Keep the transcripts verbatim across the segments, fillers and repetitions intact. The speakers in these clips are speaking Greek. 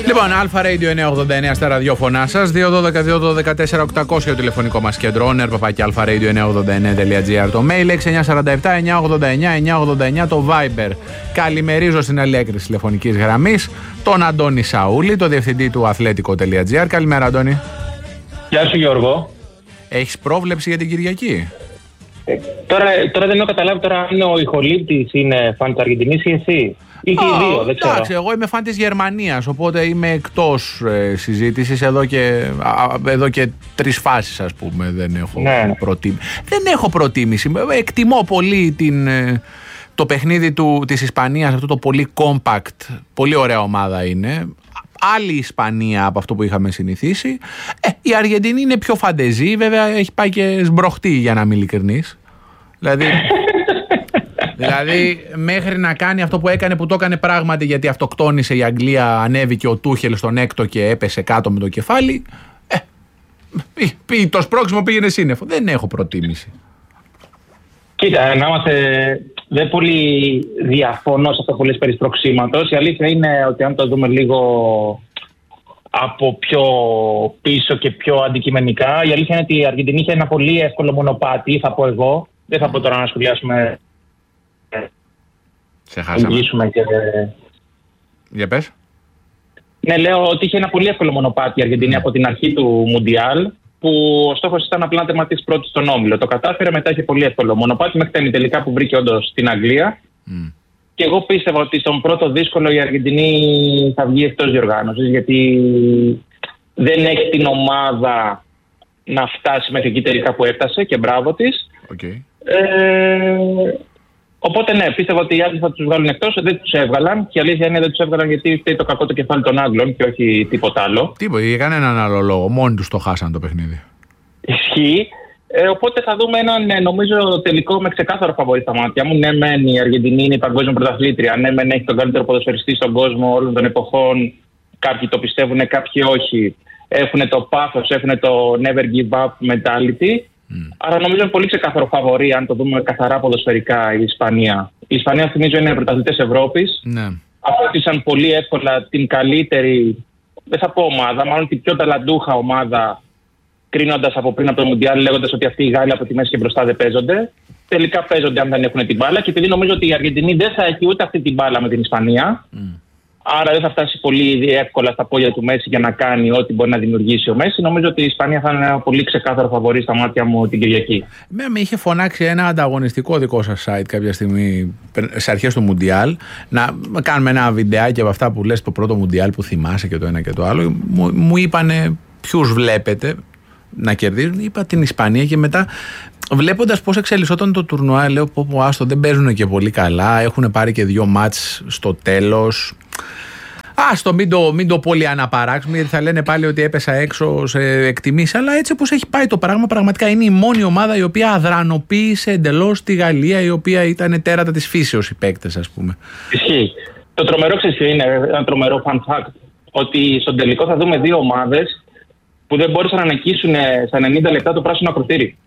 Λοιπόν, Αλφα Radio εννιακόσια ογδόντα εννέα στα ραδιόφωνά σας. δύο δώδεκα δύο δώδεκα τέσσερα οκτακόσια το τηλεφωνικό μας κέντρο. Owner παπάκι αλφα radio εννιακόσια ογδόντα εννέα τελεία τζι άρ. Το mail έξι εννιά τέσσερα επτά εννιακόσια ογδόντα εννέα εννιακόσια ογδόντα εννέα. Το Viber. Καλημερίζω στην άλλη άκρη της τηλεφωνικής γραμμής τον Αντώνη Σαούλη, το διευθυντή του αθλέτικο τελεία τζι άρ. Καλημέρα, Αντώνη. Γεια σου, Γιώργο. Έχεις πρόβλεψη για την Κυριακή? Ε, τώρα, τώρα δεν έχω καταλάβει τώρα αν ο ηχολήπτης είναι φαν της Αργεντινής ή εσύ. Ή και οι δύο, δεν ξέρω. Εντάξει, εγώ είμαι φαν της Γερμανίας, οπότε είμαι εκτός ε, συζήτησης εδώ και, α, εδώ και τρεις φάσεις, ας πούμε. Δεν έχω, ναι. προτίμηση. δεν έχω προτίμηση. Εκτιμώ πολύ την, ε, το παιχνίδι του, της Ισπανίας, αυτό το πολύ compact, πολύ ωραία ομάδα είναι. Άλλη Ισπανία από αυτό που είχαμε συνηθίσει. Ε, η Αργεντινή είναι πιο φαντεζή, βέβαια έχει πάει και σμπροχτή, για να είμαι ειλικρινής. Δηλαδή, δηλαδή μέχρι να κάνει αυτό που έκανε, που το έκανε πράγματι γιατί αυτοκτόνησε η Αγγλία, ανέβηκε ο Τούχελ στον έκτο και έπεσε κάτω με το κεφάλι. Ε, το σπρώξιμο πήγαινε σύννεφο. Δεν έχω προτίμηση. Κοίτα, να είμαστε, δεν πολύ διαφωνώ σε αυτό που λες περί σπρωξίματος. Η αλήθεια είναι ότι αν το δούμε λίγο από πιο πίσω και πιο αντικειμενικά, η αλήθεια είναι ότι η Αργεντινή είχε ένα πολύ εύκολο μονοπάτι, θα πω εγώ. Δεν θα πω τώρα να σχολιάσουμε. Σε χάσαμε. Και... Για πες. Ναι, λέω ότι είχε ένα πολύ εύκολο μονοπάτι η Αργεντινή mm. από την αρχή του Μουντιάλ, που ο στόχος ήταν απλά να τερματίσει πρώτη στον όμιλο. Το κατάφερε, μετά είχε πολύ εύκολο μονοπάτι μέχρι τα ημιτελικά που βρήκε όντως στην Αγγλία. Mm. Και εγώ πίστευα ότι στον πρώτο δύσκολο η Αργεντινή θα βγει εκτός διοργάνωσης, γιατί δεν έχει την ομάδα να φτάσει μέχρι εκεί τελικά που έφτασε και μπράβο της. Okay. Ε, οπότε ναι, πίστευα ότι οι άλλοι θα τους βγάλουν εκτός, δεν τους έβγαλαν και η αλήθεια είναι δεν τους έβγαλαν γιατί φταίει το κακό το κεφάλι των Άγγλων και όχι τίποτα άλλο. Τίποτα, για κανέναν άλλο λόγο, μόνοι τους το χάσαν το παιχνίδι. Ισχύει. Ε, οπότε θα δούμε έναν, νομίζω, τελικό με ξεκάθαρο φαβορί στα μάτια μου. Ναι, μεν η Αργεντινή είναι η παγκόσμια πρωταθλήτρια. Ναι, μεν έχει τον καλύτερο ποδοσφαιριστή στον κόσμο όλων των εποχών. Κάποιοι το πιστεύουν, κάποιοι όχι. Έχουν το πάθος, έχουν το never give up mentality. Mm. Άρα νομίζω είναι πολύ ξεκάθαρο φαβορί, αν το δούμε καθαρά ποδοσφαιρικά, η Ισπανία. Η Ισπανία, θυμίζω, είναι πρωταθλητές Ευρώπης. Ναι. Απόκτησαν πολύ εύκολα την καλύτερη, δεν θα πω ομάδα, μάλλον την πιο ταλαντούχα ομάδα, κρίνοντας από πριν από το Μουντιάλ, λέγοντας ότι αυτοί οι Γάλλοι από τη μέση και μπροστά δεν παίζονται. Τελικά παίζονται αν δεν έχουν την μπάλα. Και επειδή νομίζω ότι η Αργεντινή δεν θα έχει ούτε αυτή την μπάλα με την Ισπανία, mm. άρα δεν θα φτάσει πολύ εύκολα στα πόδια του Μέση για να κάνει ό,τι μπορεί να δημιουργήσει ο Μέση, νομίζω ότι η Ισπανία θα είναι ένα πολύ ξεκάθαρο φαβορί στα μάτια μου την Κυριακή. Με, με είχε φωνάξει ένα ανταγωνιστικό δικό σας site κάποια στιγμή σε αρχές του Μουντιάλ να κάνουμε ένα βιντεάκι από αυτά που λες το πρώτο Μουντιάλ που θυμάσαι και το ένα και το άλλο. Μου, μου είπανε ποιους βλέπετε να κερδίζουν, είπα την Ισπανία και μετά βλέποντας πώς εξελισσόταν το τουρνουά λέω πω πω άστο δεν παίζουν και πολύ καλά, έχουν πάρει και δύο μάτς στο τέλος. Άστο μην το, μην το πολύ αναπαράξουμε γιατί θα λένε πάλι ότι έπεσα έξω σε εκτιμήσεις, αλλά έτσι όπως έχει πάει το πράγμα πραγματικά είναι η μόνη ομάδα η οποία αδρανοποίησε εντελώς τη Γαλλία, η οποία ήταν τέρατα της φύσεως οι παίκτες, ας πούμε. Ισχύει. Το τρομερό ξέρεις είναι ένα τρομερό fun fact, ότι στον τελικό θα δούμε δύο ομάδες που δεν μπόρεσαν να νικήσουν στα ενενήντα λεπτά το πράσινο ακροτήρι.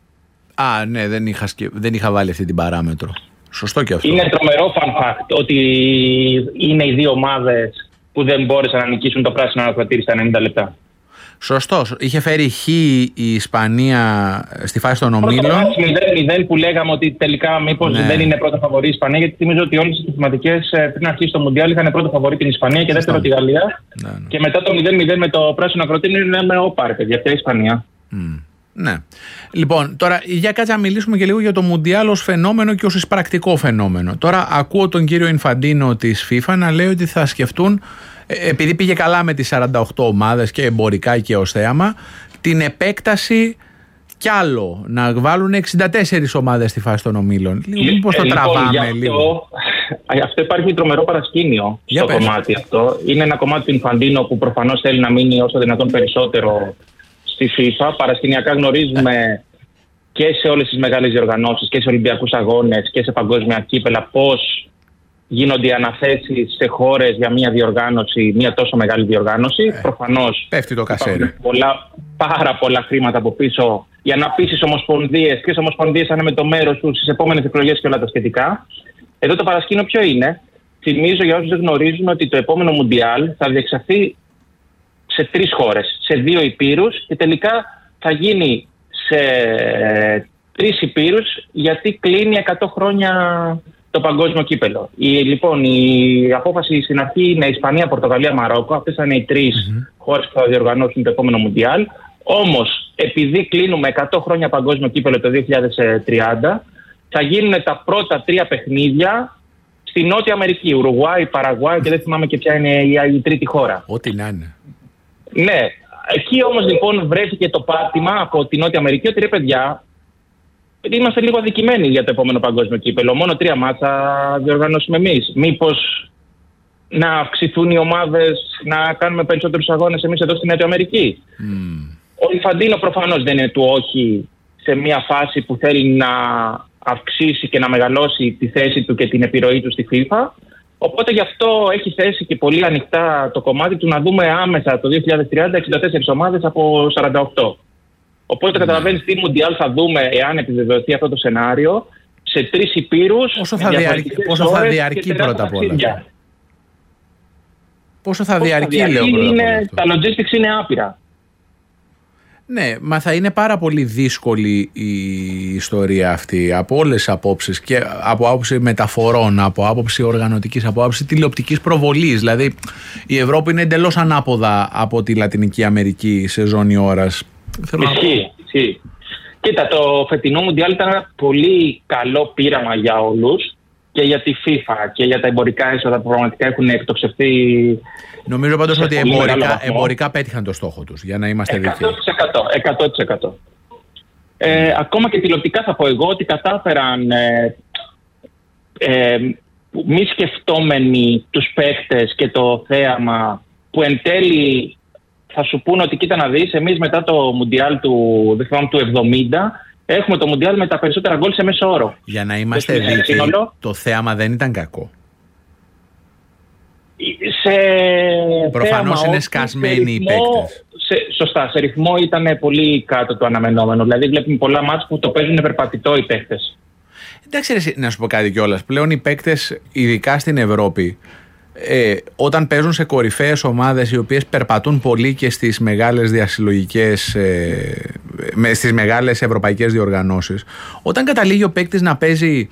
Α, ναι, δεν είχα, δεν είχα βάλει αυτή την παράμετρο. Σωστό και αυτό. Είναι τρομερό fun fact ότι είναι οι δύο ομάδες που δεν μπόρεσαν να νικήσουν το πράσινο ακροτήρι στα ενενήντα λεπτά. Σωστός. Είχε φέρει χ η Ισπανία στη φάση των ομίλων. μηδέν μηδέν που λέγαμε ότι τελικά μήπως ναι. δεν είναι πρώτο φαβορί η Ισπανία, γιατί θυμίζω ότι όλες οι συστηματικές πριν αρχίσει το Μουντιάλ είχαν πρώτο φαβορί την Ισπανία και δεύτερο τη Γαλλία. Ναι, ναι. Και μετά το μηδέν μηδέν με το πράσινο ακροτήρι είναι ο πάρε, παιδιά, πια η Ισπανία. Mm. Ναι. Λοιπόν, τώρα για κάτσε να μιλήσουμε και λίγο για το Μουντιάλ ως φαινόμενο και ως εισπρακτικό φαινόμενο. Τώρα ακούω τον κύριο Ινφαντίνο της FIFA να λέει ότι θα σκεφτούν, επειδή πήγε καλά με τις σαράντα οκτώ ομάδες και εμπορικά και ως θέαμα, την επέκταση κι άλλο, να βάλουν εξήντα τέσσερις ομάδες στη φάση των ομίλων. Λίγο πώς το λοιπόν, τραβάμε αυτό, λίγο. Αυτό υπάρχει τρομερό παρασκήνιο για στο πες. Κομμάτι αυτό. Είναι ένα κομμάτι του Ινφαντίνο που προφανώς θέλει να μείνει όσο δυνατόν περισσότερο στη FIFA. Παρασκηνιακά γνωρίζουμε και σε όλες τις μεγάλες διοργανώσεις και σε Ολυμπιακούς Αγώνες και σε παγκόσμια κύπελα πώς γίνονται οι αναθέσεις σε χώρες για μια διοργάνωση, μια τόσο μεγάλη διοργάνωση. Ε, Προφανώς πέφτει το κασέρι. Πολλά, πάρα πολλά χρήματα από πίσω για να πείσεις ομοσπονδίες, ποιες ομοσπονδίες θα είναι με το μέρος τους στις επόμενες εκλογές και όλα τα σχετικά. Εδώ το παρασκήνιο ποιο είναι? θυμίζω για όσους δεν γνωρίζουν ότι το επόμενο Μουντιάλ θα διεξαχθεί σε τρεις χώρες, σε δύο υπήρους και τελικά θα γίνει σε τρεις υπήρους γιατί κλείνει εκατό χρόνια το παγκόσμιο κύπελο. Η, λοιπόν, η απόφαση στην αρχή είναι Ισπανία, Πορτογαλία, Μαρόκο. Αυτές θα είναι οι τρεις mm-hmm. χώρες που θα διοργανώσουν το επόμενο Μουντιάλ. Όμως, επειδή κλείνουμε εκατό χρόνια παγκόσμιο κύπελο το δύο χιλιάδες τριάντα, θα γίνουν τα πρώτα τρία παιχνίδια στη Νότια Αμερική. Ουρουγουάη, Παραγουάη και δεν θυμάμαι και ποια είναι η, η τρίτη χώρα. Ό,τι να είναι. Ναι. Εκεί όμως λοιπόν βρέθηκε το πάτημα από τη Νότια Αμερική ότι ρε παιδιά, είμαστε λίγο αδικημένοι για το επόμενο παγκόσμιο κύπελο. Μόνο τρία μάτσα διοργανώσουμε εμείς. Μήπως να αυξηθούν οι ομάδες, να κάνουμε περισσότερους αγώνες εμείς εδώ στη Νότια Αμερική. Mm. Ο Ινφαντίνο προφανώς δεν είναι του όχι σε μια φάση που θέλει να αυξήσει και να μεγαλώσει τη θέση του και την επιρροή του στη FIFA. Οπότε γι' αυτό έχει θέσει και πολύ ανοιχτά το κομμάτι του να δούμε άμεσα το δύο χιλιάδες τριάντα εξήντα τέσσερις ομάδες από σαράντα οκτώ. Οπότε mm. καταλαβαίνεις τι Μουντιάλ θα δούμε εάν επιβεβαιωθεί αυτό το σενάριο σε τρεις υπήρους. Πόσο θα διαρκεί, πόσο θα διαρκεί πρώτα απ' όλα. Πόσο θα διαρκεί, λέω πρώτα απ' όλα. Τα logistics είναι άπειρα. Ναι, μα θα είναι πάρα πολύ δύσκολη η ιστορία αυτή από όλες τις απόψεις και από άποψη μεταφορών, από άποψη οργανωτικής, από άποψη τηλεοπτικής προβολής. Δηλαδή η Ευρώπη είναι εντελώς ανάποδα από τη Λατινική Αμερική σε ζώνη ώρας. Ισχύει, ισχύει. Κοίτα, το φετινό Μουντιάλ ήταν ένα πολύ καλό πείραμα για όλους και για τη FIFA και για τα εμπορικά έσοδα που πραγματικά έχουν εκτοξευθεί. Νομίζω πάντως ότι εμπορικά, εμπορικά πέτυχαν το στόχο τους, για να είμαστε δίκαιοι. εκατό τοις εκατό. Ε, ακόμα και τηλεοπτικά θα πω εγώ ότι κατάφεραν ε, ε, μη σκεφτόμενοι τους παίχτες και το θέαμα που εν τέλει θα σου πούνε ότι κοίτα να δεις, εμείς μετά το Μουντιάλ του, του εβδομήντα έχουμε το Μουντιάλ με τα περισσότερα γκολ σε μέσο όρο. Για να είμαστε δίκαιοι, το θέαμα δεν ήταν κακό. Σε Προφανώς είναι σκασμένοι οι παίκτες. Σε, σωστά, σε ρυθμό ήταν πολύ κάτω το αναμενόμενο. Δηλαδή βλέπουμε πολλά μάτς που το παίζουν περπατητό οι παίκτες. Εντάξει, ρε, να σου πω κάτι κιόλας. Πλέον οι παίκτες, ειδικά στην Ευρώπη, ε, όταν παίζουν σε κορυφαίες ομάδες οι οποίες περπατούν πολύ και στις μεγάλες διασυλλογικές, ε, με, στις μεγάλες ευρωπαϊκές διοργανώσεις, όταν καταλήγει ο παίκτης να παίζει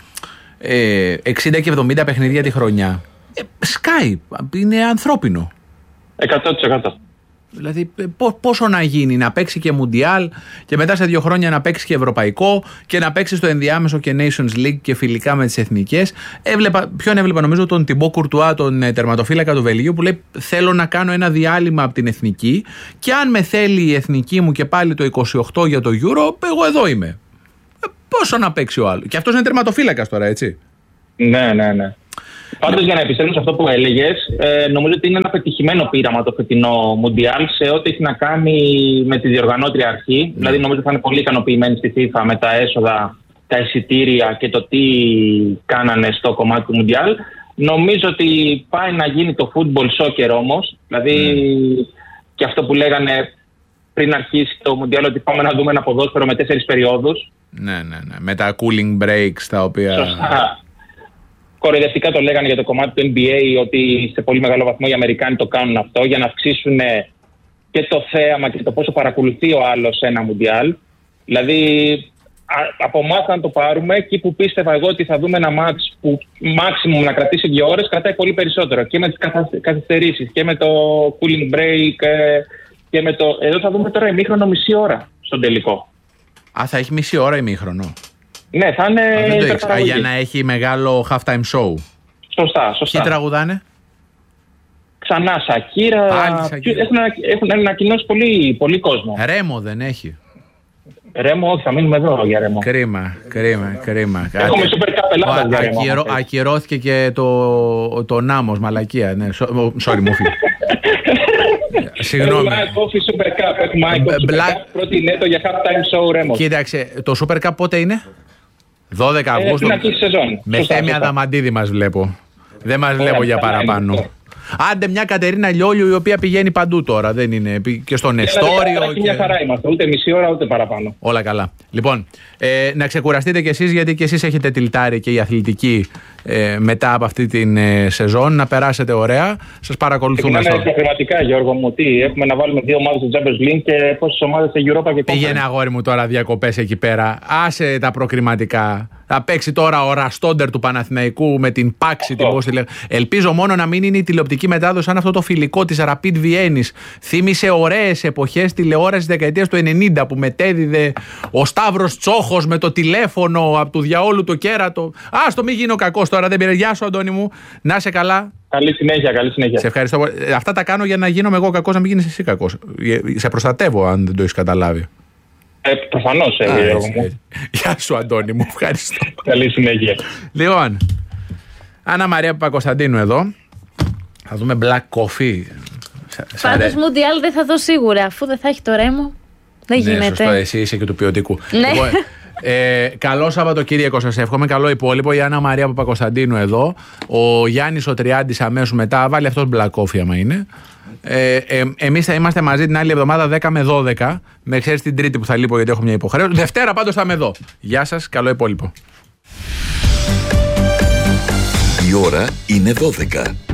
ε, εξήντα και εβδομήντα παιχνίδια τη χρονιά, ε, σκάει, είναι ανθρώπινο. εκατό τοις εκατό. Δηλαδή πόσο να γίνει, να παίξει και Μουντιάλ και μετά σε δύο χρόνια να παίξει και Ευρωπαϊκό και να παίξει στο ενδιάμεσο και Nations League και φιλικά με τις εθνικές. Έβλεπα, ποιον έβλεπα, νομίζω τον Τιμπό Κουρτουά, τον τερματοφύλακα του Βελγίου, που λέει θέλω να κάνω ένα διάλειμμα από την εθνική και αν με θέλει η εθνική μου και πάλι το είκοσι οκτώ για το Euro, εγώ εδώ είμαι. Ε, πόσο να παίξει ο άλλος. Και αυτός είναι τερματοφύλακας τώρα, έτσι. Ναι, ναι, ναι. Πάντως, για να επιστρέψω σε αυτό που έλεγες, ε, νομίζω ότι είναι ένα πετυχημένο πείραμα το φετινό Μουντιάλ σε ό,τι έχει να κάνει με τη διοργανώτρια αρχή. Mm. Δηλαδή, νομίζω θα είναι πολύ ικανοποιημένοι στη FIFA με τα έσοδα, τα εισιτήρια και το τι κάνανε στο κομμάτι του Μουντιάλ. Νομίζω ότι πάει να γίνει το football soccer όμως. Δηλαδή, mm. και αυτό που λέγανε πριν αρχίσει το Μουντιάλ, ότι πάμε να δούμε ένα ποδόσφαιρο με τέσσερις περιόδους. Ναι, ναι, ναι. Με τα cooling breaks τα οποία. Σωστά. Κοροϊδευτικά το λέγανε για το κομμάτι του N B A ότι σε πολύ μεγάλο βαθμό οι Αμερικάνοι το κάνουν αυτό για να αυξήσουν και το θέαμα και το πόσο παρακολουθεί ο άλλος ένα Μουντιάλ. Δηλαδή, από εμάς αν το πάρουμε, εκεί που πίστευα εγώ ότι θα δούμε ένα μάτς που maximum να κρατήσει δύο ώρες, κρατάει πολύ περισσότερο. Και με τις καθυστερήσεις και με το cooling break και με το. Εδώ θα δούμε τώρα ημίχρονο μισή ώρα στον τελικό. Α, θα έχει μισή ώρα ημίχρονο. Ναι, θα είναι. Α, Α, για να έχει μεγάλο halftime show. Σωστά, σωστά. Ποιοι τραγουδάνε? Ξανά Σακύρα. Έχουν, έχουν ανακοινώσει πολύ, πολύ κόσμο. Ρέμο δεν έχει? Ρέμο, όχι, θα μείνουμε εδώ για Ρέμο. Κρίμα, κρίμα, κρίμα. Έχουμε Super Cup Ελλάδα για Ρέμο. Ακυρω, ακυρώθηκε και το, το Νάμος, μαλακία. Ναι, sorry, μου φύγει. Συγγνώμη. Έχουμε Coffee Super Cup. Έχουμε Super Cup. Πρώτη είναι το για halftime show Ρέμο. Κοίταξε, το Super Cup πότε είναι? δώδεκα Αυγούστου. Με Θέμη Αδαμαντίδη μας βλέπω. Δεν μας βλέπω για παραπάνω. Άντε μια Κατερίνα Λιόλιου η οποία πηγαίνει παντού τώρα. Δεν είναι και στο Νεστόριο. Και μια χαρά είμαστε. Ούτε μισή ώρα ούτε παραπάνω. Όλα καλά. Λοιπόν, ε, να ξεκουραστείτε κι εσείς γιατί κι εσείς έχετε τυλτάρει και η αθλητική ε, μετά από αυτή την ε, σεζόν. Να περάσετε ωραία. Σας παρακολουθούμε. Ξεκινάμε προγραμματικά, Γιώργο μου. Τι, έχουμε να βάλουμε δύο ομάδες στο Champions League και πόσες ομάδες σε Europa και Conference. Πήγαινε αγόρι μου τώρα διακοπές εκεί πέρα. Άσε τα προκριματικά. Θα παίξει τώρα ο Ραστόντερ του Παναθηναϊκού με την Πάξη. Την πώς τη λέγα. Ελπίζω μόνο να μην είναι η τηλεοπτική μετάδοση σαν αυτό το φιλικό της Rapid Βιέννης. Θύμισε ωραίες εποχές τηλεόρασης της δεκαετίας του ενενήντα που μετέδιδε ο Σταύρος Τσόχος με το τηλέφωνο από του διαόλου το κέρατο. Ας το μην γίνω κακός τώρα, δεν πειράζει. Γεια σου, Αντώνη μου. Να είσαι καλά. Καλή συνέχεια, καλή συνέχεια. Σε ευχαριστώ. Αυτά τα κάνω για να γίνομαι εγώ κακός, να μην γίνεις εσύ κακός. Σε προστατεύω, αν δεν το έχεις καταλάβει. Ε, προφανώς, ε, Γιώργο μου. Γεια σου, Αντώνη μου. Ευχαριστώ. Καλή συνέχεια. Λοιπόν, Άννα Μαρία Παπακοσταντίνου εδώ. Θα δούμε Black Coffee. Πάντως Μουντιάλ δεν θα δω σίγουρα, αφού δεν θα έχει το Ρέμο. Δεν ναι, γίνεται. Σωστό, εσύ είσαι και του ποιοτικού. Ναι. Εγώ, ε, καλό Σαββατοκύριακο σας εύχομαι. Καλό υπόλοιπο. Η Άννα Μαρία Παπακοσταντίνου εδώ. Ο Γιάννης ο Τριάντης αμέσως μετά. Βάλει αυτός Black Coffee άμα είναι. Ε, ε, εμείς θα είμαστε μαζί την άλλη εβδομάδα δέκα με δώδεκα. Με ξέρεις την Τρίτη που θα λείπω γιατί έχω μια υποχρέωση. Δευτέρα πάντως θα είμαι εδώ. Γεια σας, καλό υπόλοιπο. Η ώρα είναι δώδεκα.